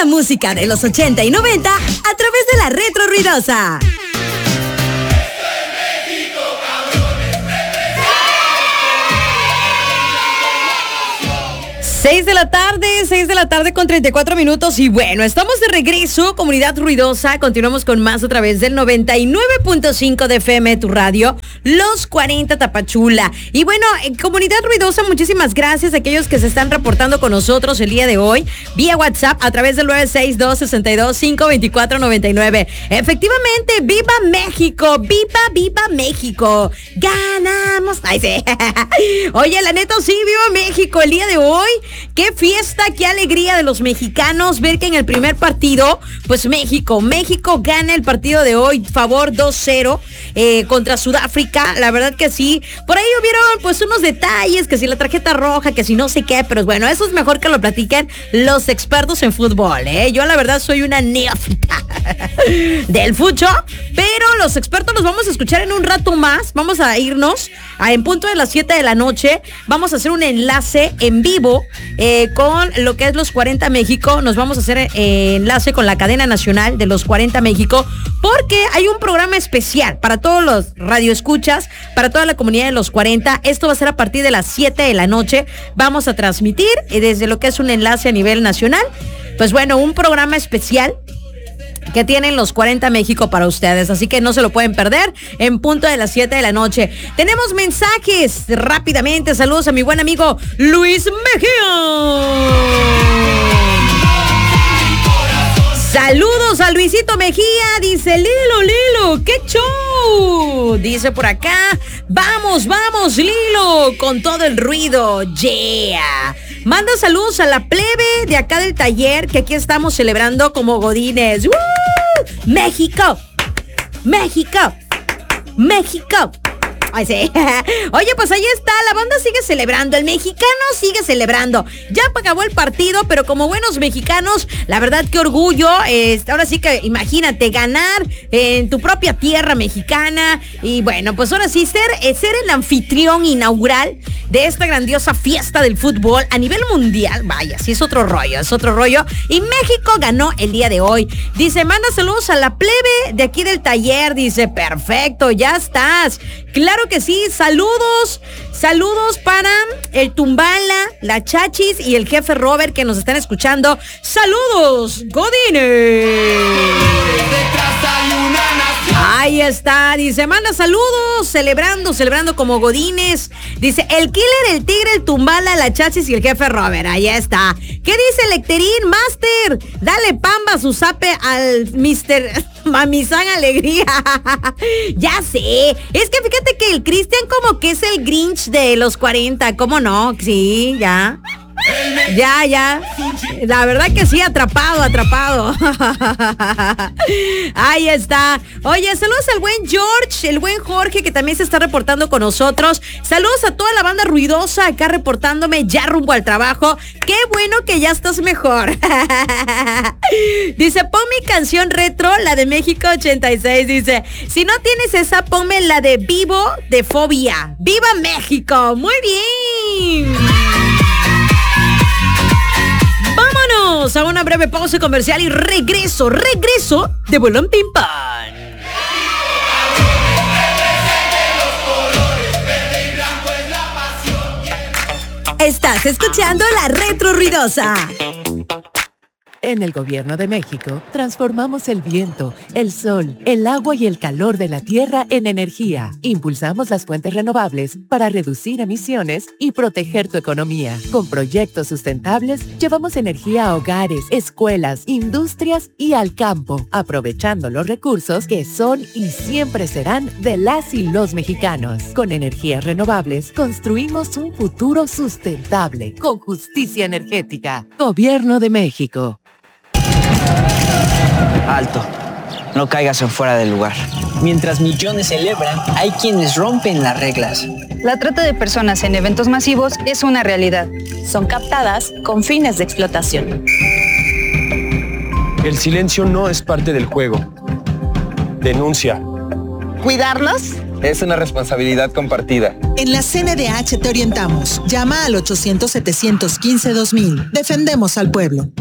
música de los 80 y 90 a través de la Retro Ruidosa. 6 de la tarde con 34 minutos y bueno, estamos de regreso, Comunidad Ruidosa, continuamos con más a través del 99.5 de FM, tu radio, Los 40 Tapachula. Y bueno, Comunidad Ruidosa, muchísimas gracias a aquellos que se están reportando con nosotros el día de hoy, vía WhatsApp a través del 962-62-524-99. Efectivamente, ¡viva México! ¡Viva México! ¡Ganamos! ¡Ay, sí! Oye, la neta, sí, ¡viva México! El día de hoy, qué fiesta, qué alegría de los mexicanos ver que en el primer partido, pues México gana el partido de hoy, favor 2-0 contra Sudáfrica. La verdad que sí, por ahí hubieron pues unos detalles, que si la tarjeta roja, que si no sé qué, pero bueno, eso es mejor que lo platiquen los expertos en fútbol, Yo la verdad soy una neófita del fucho, pero los expertos los vamos a escuchar en un rato más. Vamos a irnos en punto de las 7 de la noche, vamos a hacer un enlace en vivo con lo que es Los 40 México. Nos vamos a hacer enlace con la cadena nacional de Los 40 México, porque hay un programa especial para todos los radioescuchas, para toda la comunidad de Los 40. Esto va a ser a partir de las 7 de la noche. Vamos a transmitir desde lo que es un enlace a nivel nacional. Pues bueno, un programa especial que tienen Los 40 México para ustedes, así que no se lo pueden perder en punto de las 7 de la noche. Tenemos mensajes rápidamente. Saludos a mi buen amigo Luis Mejía. Saludos a Luisito Mejía, dice Lilo, qué show. Dice por acá, vamos Lilo, con todo el ruido, yeah. Manda saludos a la plebe de acá del taller, que aquí estamos celebrando como godines. ¡Woo! México. Ay, sí. Oye, pues ahí está, la banda sigue celebrando, el mexicano sigue celebrando. Ya acabó el partido, pero como buenos mexicanos, la verdad qué orgullo. Ahora sí que imagínate ganar en tu propia tierra mexicana. Y bueno, pues ahora sí, ser el anfitrión inaugural de esta grandiosa fiesta del fútbol a nivel mundial. Vaya, sí es otro rollo. Y México ganó el día de hoy. Dice, manda saludos a la plebe de aquí del taller. Dice, perfecto, ya estás. Claro que sí, saludos para el Tumbala, la Chachis y el jefe Robert que nos están escuchando. Saludos, godines. Ahí está, dice, manda saludos, celebrando como godines. Dice, el Killer, el Tigre, el Tumbala, la Chachis y el jefe Robert. Ahí está. ¿Qué dice Lecterín, Master? Dale pamba su zape al Mr. Mamizán Alegría. Ya sé, es que fíjate que el Cristian como que es el Grinch de Los 40, ¿cómo no? Sí, ya. La verdad que sí, atrapado. Ahí está. Oye, saludos al buen George, el buen Jorge, que también se está reportando con nosotros. Saludos a toda la banda ruidosa acá reportándome ya rumbo al trabajo. Qué bueno que ya estás mejor. Dice, pon mi canción retro, la de México 86. Dice, si no tienes esa, ponme la de Vivo de Fobia. ¡Viva México! Muy bien. Vámonos a una breve pausa comercial y regreso de Bolón Pim Pam. Estás escuchando la Retro Ruidosa. En el Gobierno de México, transformamos el viento, el sol, el agua y el calor de la tierra en energía. Impulsamos las fuentes renovables para reducir emisiones y proteger tu economía. Con proyectos sustentables, llevamos energía a hogares, escuelas, industrias y al campo, aprovechando los recursos que son y siempre serán de las y los mexicanos. Con energías renovables, construimos un futuro sustentable, con justicia energética. Gobierno de México. Alto, no caigas en fuera del lugar. Mientras millones celebran, hay quienes rompen las reglas. La trata de personas en eventos masivos es una realidad. Son captadas con fines de explotación. El silencio no es parte del juego. Denuncia. ¿Cuidarlas? Es una responsabilidad compartida. En la CNDH te orientamos. Llama al 800-715-2000. Defendemos al pueblo.